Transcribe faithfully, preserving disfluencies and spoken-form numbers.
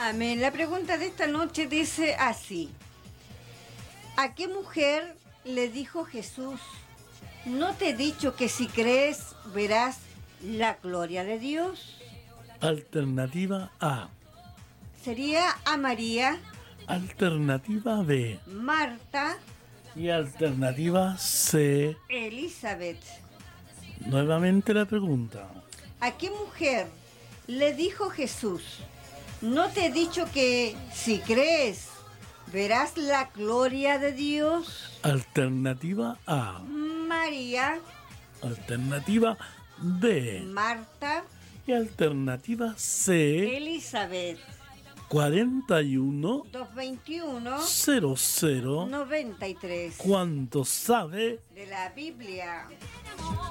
Amén. La pregunta de esta noche dice así: ¿a qué mujer le dijo Jesús, no te he dicho que si crees verás la gloria de Dios? Alternativa A. Sería a María. Alternativa B. Marta. Y alternativa C. Elizabeth. Nuevamente la pregunta: ¿a qué mujer le dijo Jesús, no te he dicho que si crees verás la gloria de Dios? Alternativa A. María. Alternativa B. Marta. Y alternativa C. Elizabeth. cuarenta y uno, doscientos veintiuno, cero cero, noventa y tres. ¿Cuánto sabe De la Biblia.